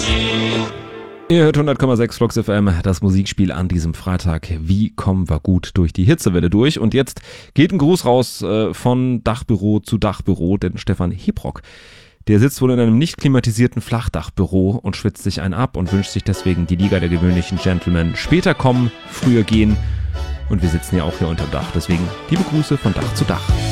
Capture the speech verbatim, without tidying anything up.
Ihr hört hundert Komma sechs Flux F M, das Musikspiel an diesem Freitag. Wie kommen wir gut durch die Hitzewelle durch? Und jetzt geht ein Gruß raus äh, von Dachbüro zu Dachbüro, denn Stefan Hebrock, der sitzt wohl in einem nicht klimatisierten Flachdachbüro und schwitzt sich einen ab und wünscht sich deswegen die Liga der gewöhnlichen Gentlemen. Später kommen, früher gehen. Und wir sitzen ja auch hier unterm Dach. Deswegen liebe Grüße von Dach zu Dach.